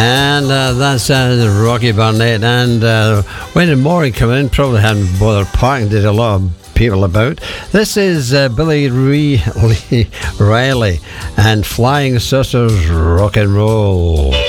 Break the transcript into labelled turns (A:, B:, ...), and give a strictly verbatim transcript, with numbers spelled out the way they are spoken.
A: And uh, that's uh, Rocky Barnett. And uh, when the morning come in, probably hadn't bothered parking. Did a lot of people about. This is uh, Billy Lee Riley and Flying Sisters Rock and Roll.